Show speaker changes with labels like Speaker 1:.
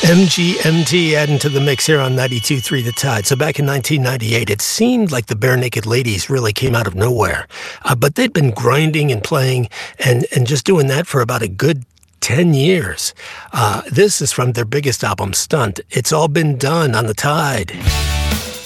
Speaker 1: MGMT adding to the mix here on 92.3 The Tide. So back in 1998, it seemed like the Bare Naked Ladies really came out of nowhere. But they'd been grinding and playing and just doing that for about a good 10 years. This is from their biggest album, Stunt. It's all been done on The Tide.